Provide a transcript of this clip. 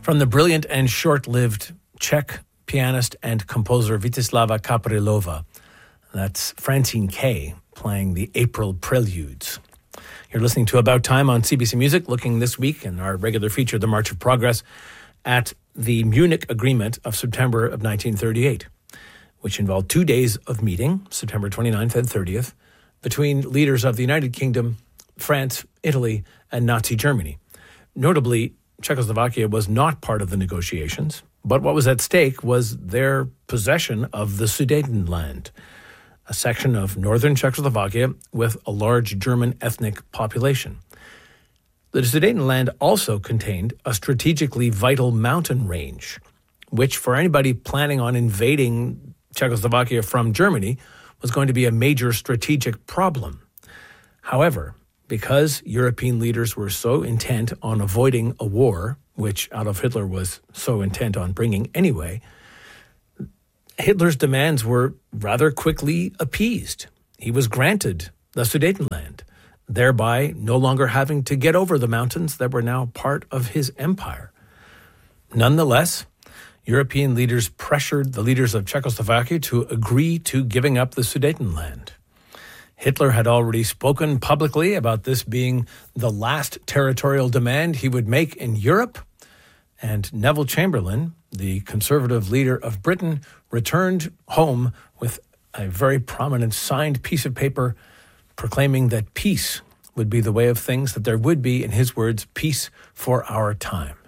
From the brilliant and short-lived Czech pianist and composer Vítislava Kaprilova. That's Francine Kay playing the April Preludes. You're listening to About Time on CBC Music, looking this week in our regular feature, The March of Progress, at the Munich Agreement of September of 1938, which involved 2 days of meeting, September 29th and 30th, between leaders of the United Kingdom, France, Italy, and Nazi Germany. Notably, Czechoslovakia was not part of the negotiations, but what was at stake was their possession of the Sudetenland, a section of northern Czechoslovakia with a large German ethnic population. The Sudetenland also contained a strategically vital mountain range, which for anybody planning on invading Czechoslovakia from Germany was going to be a major strategic problem. However, because European leaders were so intent on avoiding a war, which Adolf Hitler was so intent on bringing anyway, Hitler's demands were rather quickly appeased. He was granted the Sudetenland, thereby no longer having to get over the mountains that were now part of his empire. Nonetheless, European leaders pressured the leaders of Czechoslovakia to agree to giving up the Sudetenland. Hitler had already spoken publicly about this being the last territorial demand he would make in Europe, and Neville Chamberlain, the conservative leader of Britain, returned home with a very prominent signed piece of paper proclaiming that peace would be the way of things, that there would be, in his words, peace for our time.